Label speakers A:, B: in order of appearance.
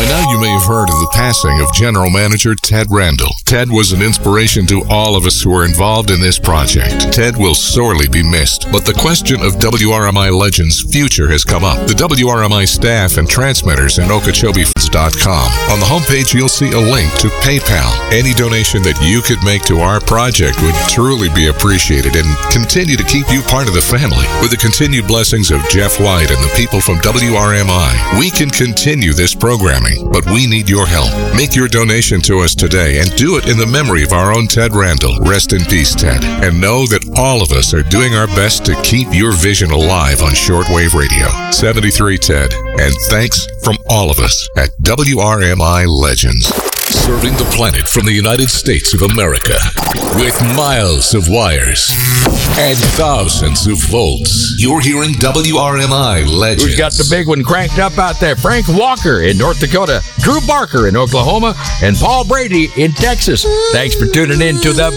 A: By now you may have heard of the passing of General Manager Ted Randall. Ted was an inspiration to all of us who were involved in this project. Ted will sorely be missed, but the question of WRMI Legends' future has come up. The WRMI staff and transmitters in Okeechobee.com. On the homepage you'll see a link to PayPal. Any donation that you could make to our project would truly be appreciated and continue to keep you part of the family. With the continued blessings of Jeff White and the people from WRMI, we can continue this programming, but we need your help. Make your donation to us today and do it in the memory of our own Ted Randall. Rest in peace, Ted. And know that all of us are doing our best to keep your vision alive on shortwave radio. 73 Ted, and thanks from all of us at WRMI Legends. Serving the planet from the United States of America with miles of wires and thousands of volts. You're hearing WRMI Legends.
B: Who's got the big one cranked up out there? Frank Walker in North Dakota, Drew Barker in Oklahoma, and Paul Brady in Texas. Thanks for tuning in to the